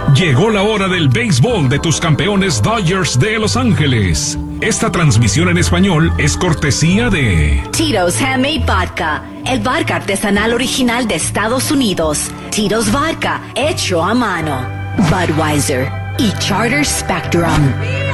Llegó la hora del béisbol de tus campeones Dodgers de Los Ángeles. Esta transmisión en español es cortesía de Tito's Handmade Vodka, el vodka artesanal original de Estados Unidos. Tito's Vodka, hecho a mano. Budweiser y Charter Spectrum.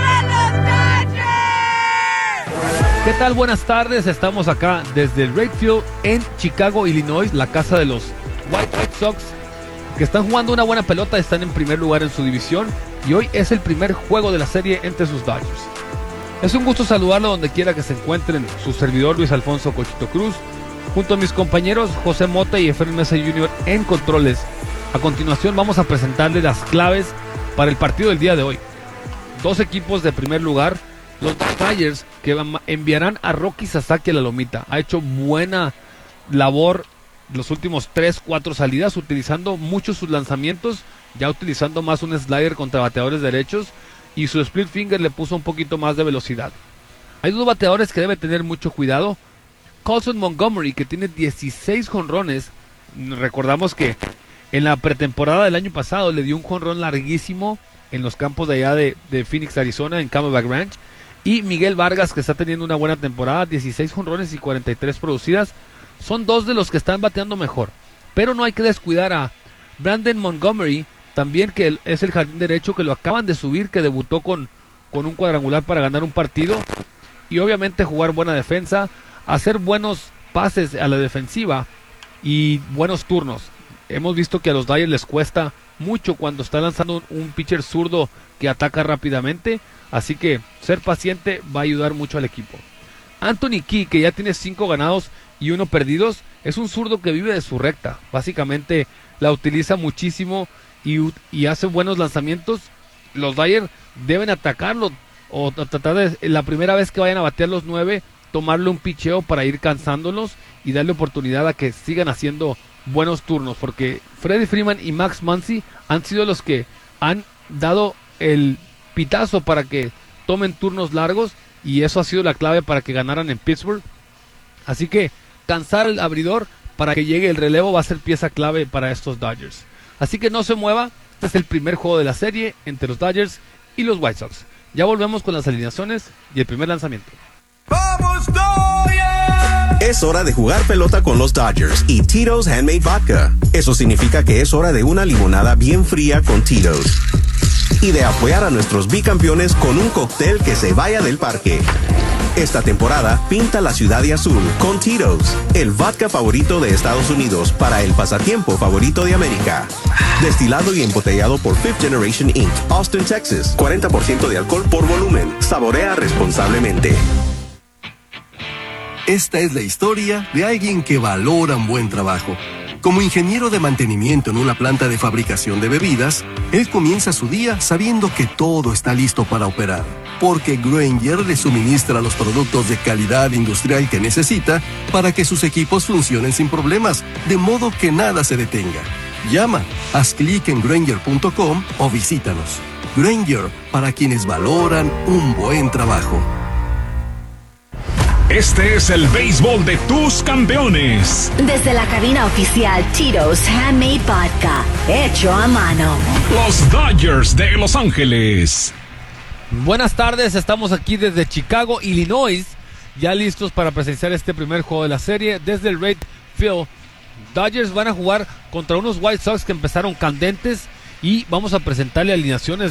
¿Qué tal? Buenas tardes. Estamos acá desde el Wrigley Field en Chicago, Illinois, la casa de los White Sox, que están jugando una buena pelota, están en primer lugar en su división y hoy es el primer juego de la serie entre sus Dodgers. Es un gusto saludarlo donde quiera que se encuentren, su servidor Luis Alfonso Cochito Cruz, junto a mis compañeros José Mota y Efraín Mesa Jr. en controles. A continuación vamos a presentarles las claves para el partido del día de hoy. Dos equipos de primer lugar, los Dodgers, que enviarán a Rocky Sasaki a la lomita. Ha hecho buena labor los últimos 3-4 salidas, utilizando mucho sus lanzamientos, ya utilizando más un slider contra bateadores derechos, y su split finger le puso un poquito más de velocidad. Hay dos bateadores que debe tener mucho cuidado. Colson Montgomery, que tiene 16 jonrones. Recordamos que en la pretemporada del año pasado le dio un jonrón larguísimo en los campos de allá de Phoenix, Arizona, en Camelback Ranch. Y Miguel Vargas, que está teniendo una buena temporada, 16 jonrones y 43 producidas. Son dos de los que están bateando mejor. Pero no hay que descuidar a Brandon Montgomery, también, que es el jardín derecho, que lo acaban de subir, que debutó con un cuadrangular para ganar un partido. Y obviamente jugar buena defensa, hacer buenos pases a la defensiva y buenos turnos. Hemos visto que a los Dodgers les cuesta mucho cuando está lanzando un pitcher zurdo que ataca rápidamente. Así que ser paciente va a ayudar mucho al equipo. Anthony Key, que ya tiene 5 ganados y 1 perdidos, es un zurdo que vive de su recta. Básicamente la utiliza muchísimo y hace buenos lanzamientos. Los Dodgers deben atacarlo o tratar de, la primera vez que vayan a batear los 9, tomarle un picheo para ir cansándolos y darle oportunidad a que sigan haciendo buenos turnos, porque Freddie Freeman y Max Muncy han sido los que han dado el pitazo para que tomen turnos largos, y eso ha sido la clave para que ganaran en Pittsburgh. Así que cansar el abridor para que llegue el relevo va a ser pieza clave para estos Dodgers. Así que no se mueva, este es el primer juego de la serie entre los Dodgers y los White Sox. Ya volvemos con las alineaciones y el primer lanzamiento. ¡Vamos, Dodgers! Es hora de jugar pelota con los Dodgers y Tito's Handmade Vodka. Eso significa que es hora de una limonada bien fría con Tito's. Y de apoyar a nuestros bicampeones con un cóctel que se vaya del parque. Esta temporada, pinta la ciudad de azul con Tito's, el vodka favorito de Estados Unidos para el pasatiempo favorito de América. Destilado y embotellado por Fifth Generation Inc., Austin, Texas. 40% de alcohol por volumen. Saborea responsablemente. Esta es la historia de alguien que valora un buen trabajo. Como ingeniero de mantenimiento en una planta de fabricación de bebidas, él comienza su día sabiendo que todo está listo para operar, porque Grainger le suministra los productos de calidad industrial que necesita para que sus equipos funcionen sin problemas, de modo que nada se detenga. Llama, haz clic en Grainger.com o visítanos. Grainger, para quienes valoran un buen trabajo. Este es el béisbol de tus campeones. Desde la cabina oficial Tito's Handmade Vodka, hecho a mano. Los Dodgers de Los Ángeles. Buenas tardes, estamos aquí desde Chicago, Illinois, ya listos para presenciar este primer juego de la serie desde el Wrigley Field. Dodgers van a jugar contra unos White Sox que empezaron candentes y vamos a presentarle alineaciones